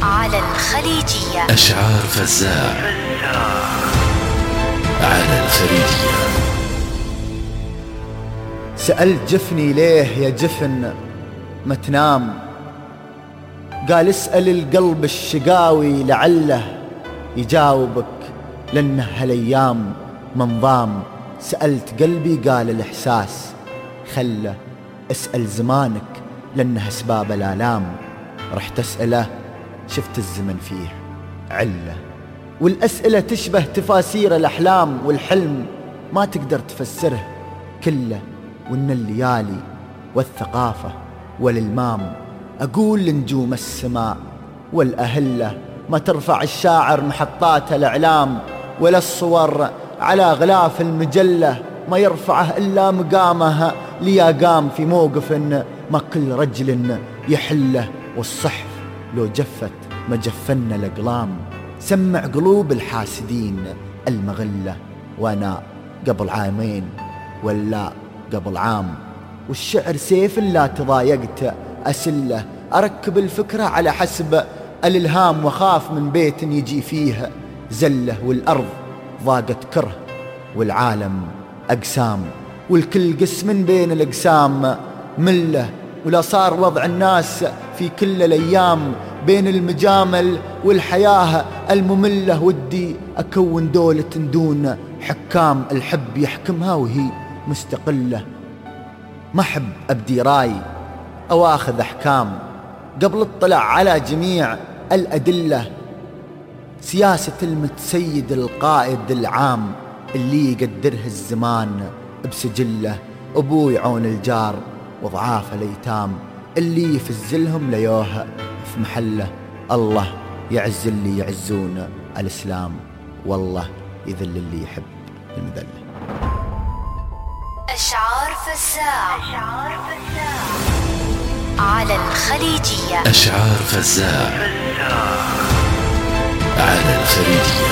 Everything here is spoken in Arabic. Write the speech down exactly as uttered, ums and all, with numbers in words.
على الخليجية. أشعار فزاع على الخليجية. سألت جفني ليه يا جفن ما تنام، قال اسأل القلب الشقاوي لعله يجاوبك، لأنه هالأيام منظام. سألت قلبي قال الإحساس خله، اسأل زمانك لأنه أسباب الآلام. رحت أسأله شفت الزمن فيه علة، والأسئلة تشبه تفاسير الأحلام، والحلم ما تقدر تفسره كله. وإن الليالي والثقافة والإلمام، أقول لنجوم السماء والأهلة ما ترفع الشاعر محطات الإعلام، ولا الصور على غلاف المجلة ما يرفعه إلا مقامه ليقام في موقف ما كل رجل يحله. والصحف لو جفت ما جفنا الأقلام، سمع قلوب الحاسدين المغلة، وأنا قبل عامين ولا قبل عام. والشعر سيف لا تضايقت أسله، أركب الفكرة على حسب الإلهام، وخاف من بيت يجي فيه زله. والأرض ضاقت كره والعالم أقسام، والكل قسم بين الأقسام مله. ولا صار وضع الناس في كل الأيام بين المجامل والحياة المملة. ودي أكون دولة دون حكام، الحب يحكمها وهي مستقلة. ما أحب أبدي راي أو أخذ أحكام قبل اطلع على جميع الأدلة. سياسة المتسيد القائد العام اللي يقدره الزمان بسجله، أبوي عون الجار وضعاف الأيتام اللي يفزلهم ليوه في محله. الله يعز اللي يعزون الإسلام، والله يذل اللي يحب المذلة. أشعار فزاع على الخليجية. أشعار فزاع على الخليجية.